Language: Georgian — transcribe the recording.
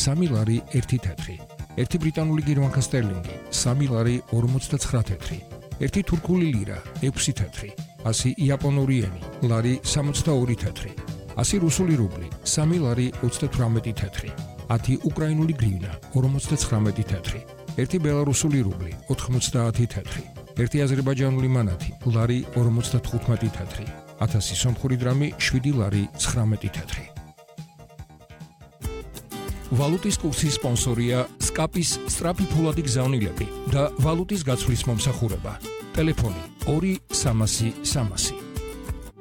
3 ლარი 1 თეთრი, 1 ბრიტანული გირვანქა სტერლინგი 3 ლარი 59 თეთრი, 1 თურქული ლირა 6 თეთრი, 100 იაპონური ენი ლარი 62 თეთრი, 100 რუსული რუბლი 3 ლარი 38 თეთრი, 10 უკრაინული გრივნა 59 თეთრი, 1 ბელარუსული რუბლი 90 თეთრი, 1 აზერბაიჯანული მანათი ლარი 55 თეთრი, 1000 სომხური დრამი 7 ლარი 19 თეთრი. ვალუტის კურსის სპონსორია სკაპის სწრაფი ფულადი გზავნილები და ვალუტის გაცვლის მომსახურება. ტელეფონი 2 300 300.